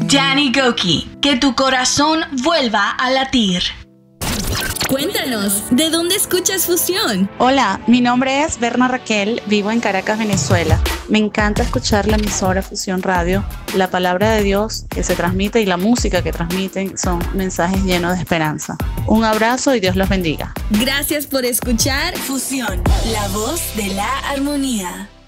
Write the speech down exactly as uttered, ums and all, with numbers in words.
Danny Gokey, que tu corazón vuelva a latir. Cuéntanos, ¿de dónde escuchas Fusión? Hola, mi nombre es Berna Raquel, vivo en Caracas, Venezuela. Me encanta escuchar la emisora Fusión Radio. La palabra de Dios que se transmite y la música que transmiten son mensajes llenos de esperanza. Un abrazo y Dios los bendiga. Gracias por escuchar Fusión, la voz de la armonía.